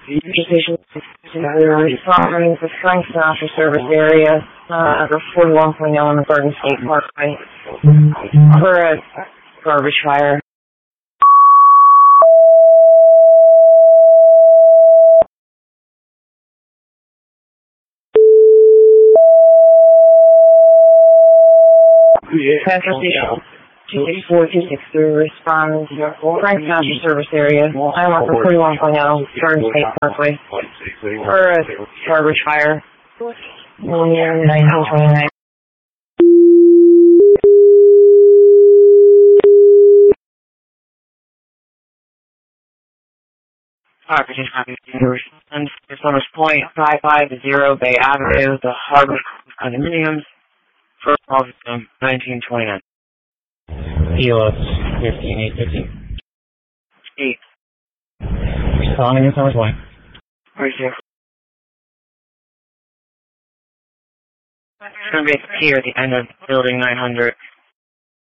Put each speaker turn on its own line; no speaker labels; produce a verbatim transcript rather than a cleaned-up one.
Education responding to Frank Sinatra service area, uh, for forty-one point oh on the Garden State Parkway for a garbage fire. Central Station two six four two six three responds Frank Sinatra service area. I'm on for forty-one point oh Garden State Parkway for a garbage fire. nineteen twenty-nine. And Summers Point, five five zero Bay Avenue, the Harbor Condominiums, first call victim, nineteen twenty-nine.
E O S fifteen eight fifty.
eight.
Responding in Summers Point.
Where's your? It's going to be here at the end of building nine hundred.